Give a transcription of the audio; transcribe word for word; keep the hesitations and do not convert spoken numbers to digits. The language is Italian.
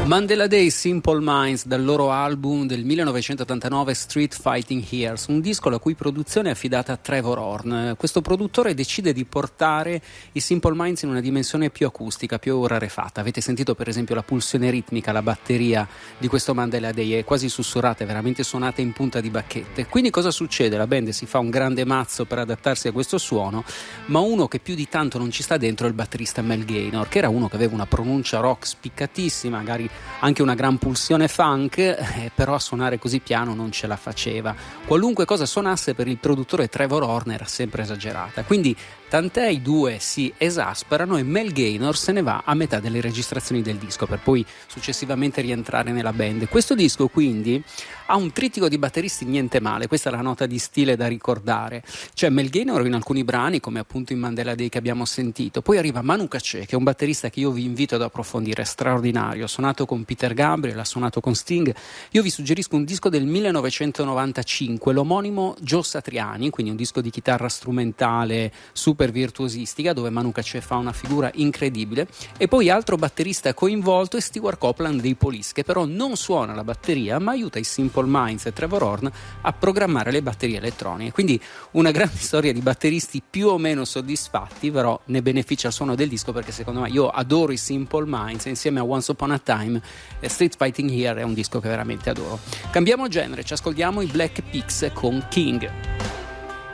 Mandela Day, Simple Minds, dal loro album del millenovecentottantanove Street Fighting Heroes, un disco la cui produzione è affidata a Trevor Horn. Questo produttore decide di portare i Simple Minds in una dimensione più acustica, più rarefatta. Avete sentito per esempio la pulsione ritmica, la batteria di questo Mandela Day è quasi sussurrata, è veramente suonata in punta di bacchette. Quindi cosa succede? La band si fa un grande mazzo per adattarsi a questo suono, ma uno che più di tanto non ci sta dentro è il batterista Mel Gaynor, che era uno che aveva una pronuncia rock spiccatissima, magari anche una gran pulsione funk, eh, però a suonare così piano non ce la faceva. Qualunque cosa suonasse per il produttore Trevor Horn era sempre esagerata, quindi tant'è i due si esasperano e Mel Gaynor se ne va a metà delle registrazioni del disco per poi successivamente rientrare nella band. Questo disco quindi ha un trittico di batteristi niente male, questa è la nota di stile da ricordare. C'è Mel Gaynor in alcuni brani, come appunto in Mandela Day che abbiamo sentito, poi arriva Manu Katché, che è un batterista che io vi invito ad approfondire, è straordinario, ha suonato con Peter Gabriel, ha suonato con Sting. Io vi suggerisco un disco del millenovecentonovantacinque, l'omonimo Joe Satriani, quindi un disco di chitarra strumentale super virtuosistica dove Manu Katché fa una figura incredibile, e poi altro batterista coinvolto è Stewart Copeland dei Police, che però non suona la batteria ma aiuta i Simple Minds e Trevor Horn a programmare le batterie elettroniche, quindi una grande storia di batteristi più o meno soddisfatti, però ne beneficia il suono del disco perché secondo me, io adoro i Simple Minds e insieme a Once Upon a Time e Street Fighting Here è un disco che veramente adoro. Cambiamo genere, ci ascoltiamo i Black Peaks con King.